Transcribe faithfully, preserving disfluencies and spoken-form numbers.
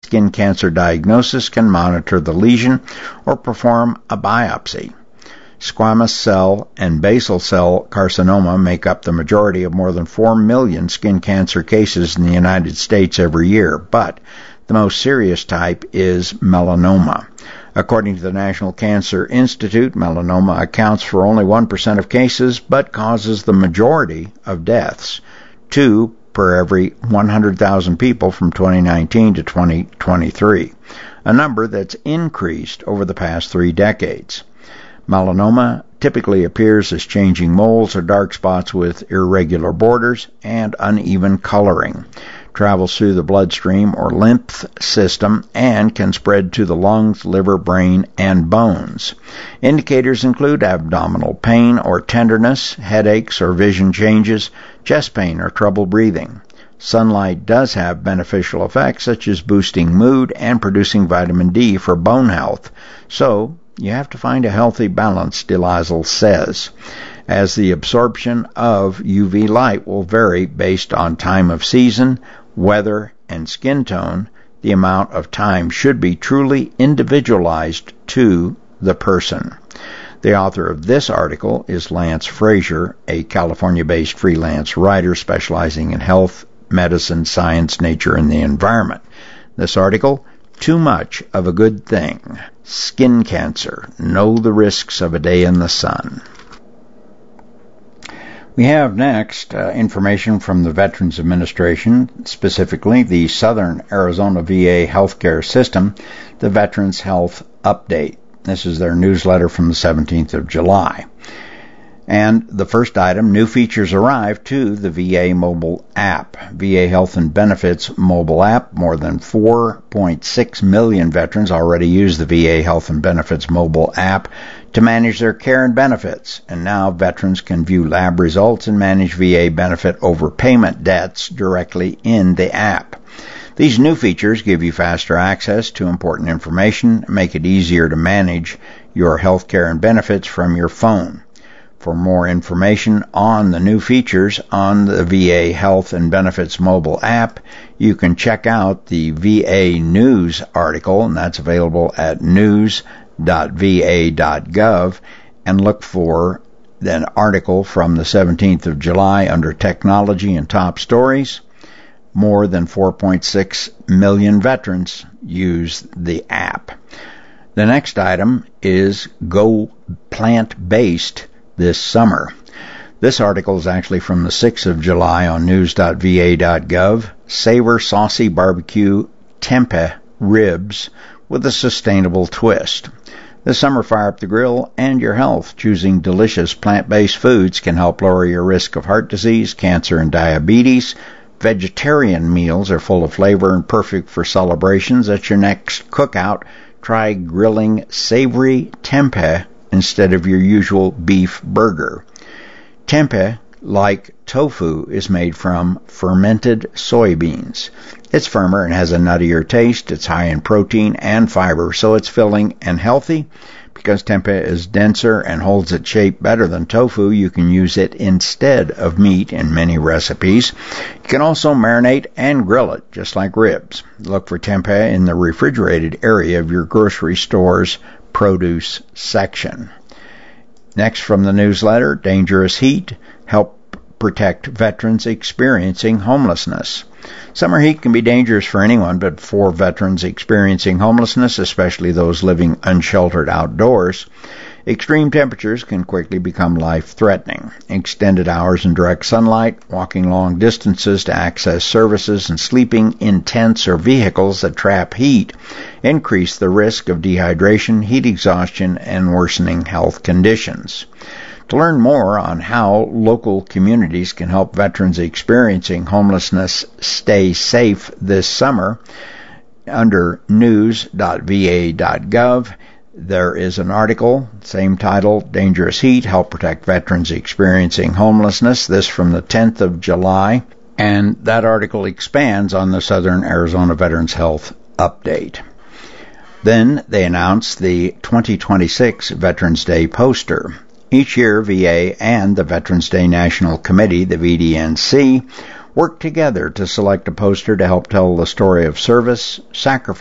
skin cancer diagnosis can monitor the lesion or perform a biopsy. Squamous cell and basal cell carcinoma make up the majority of more than four million skin cancer cases in the United States every year, but the most serious type is melanoma. According to the National Cancer Institute, melanoma accounts for only one percent of cases, but causes the majority of deaths, two per every one hundred thousand people from twenty nineteen to twenty twenty-three, a number that's increased over the past three decades. Melanoma typically appears as changing moles or dark spots with irregular borders and uneven coloring, travels through the bloodstream or lymph system, and can spread to the lungs, liver, brain, and bones. Indicators include abdominal pain or tenderness, headaches or vision changes, chest pain or trouble breathing. Sunlight does have beneficial effects such as boosting mood and producing vitamin D for bone health, so you have to find a healthy balance, DeLisle says, as the absorption of U V light will vary based on time of season, weather, and skin tone. The amount of time should be truly individualized to the person. The author of this article is Lance Frazier, a California-based freelance writer specializing in health, medicine, science, nature, and the environment. This article, Too Much of a Good Thing. Skin Cancer. Know the Risks of a Day in the Sun. We have next uh, information from the Veterans Administration, specifically the Southern Arizona V A healthcare system, the Veterans Health Update. This is their newsletter from the seventeenth of July. And the first item, new features arrive to the V A mobile app. V A Health and Benefits mobile app. More than four point six million veterans already use the V A Health and Benefits mobile app to manage their care and benefits. And now veterans can view lab results and manage V A benefit overpayment debts directly in the app. These new features give you faster access to important information, make it easier to manage your health care and benefits from your phone. For more information on the new features on the V A Health and Benefits mobile app, you can check out the V A News article, and that's available at news dot v a dot gov, and look for an article from the seventeenth of July under Technology and Top Stories. More than four point six million veterans use the app. The next item is Go Plant-Based this summer. This article is actually from the sixth of July on news dot v a dot gov. Savor saucy barbecue tempeh ribs with a sustainable twist. This summer, fire up the grill and your health. Choosing delicious plant-based foods can help lower your risk of heart disease, cancer, and diabetes. Vegetarian meals are full of flavor and perfect for celebrations. At your next cookout, try grilling savory tempeh instead of your usual beef burger. Tempeh, like tofu, is made from fermented soybeans. It's firmer and has a nuttier taste. It's high in protein and fiber, so it's filling and healthy. Because tempeh is denser and holds its shape better than tofu, you can use it instead of meat in many recipes. You can also marinate and grill it, just like ribs. Look for tempeh in the refrigerated area of your grocery store's produce section. Next from the newsletter, Dangerous Heat. Help protect veterans experiencing homelessness. Summer heat can be dangerous for anyone, but for veterans experiencing homelessness, especially those living unsheltered outdoors, extreme temperatures can quickly become life-threatening. Extended hours in direct sunlight, walking long distances to access services, and sleeping in tents or vehicles that trap heat increase the risk of dehydration, heat exhaustion, and worsening health conditions. To learn more on how local communities can help veterans experiencing homelessness stay safe this summer, under news dot v a dot gov, there is an article, same title, Dangerous Heat, Help Protect Veterans Experiencing Homelessness, this from the tenth of July, and that article expands on the Southern Arizona Veterans Health Update. Then they announced the twenty twenty-six Veterans Day poster. Each year, V A and the Veterans Day National Committee, the V D N C, work together to select a poster to help tell the story of service, sacrifice,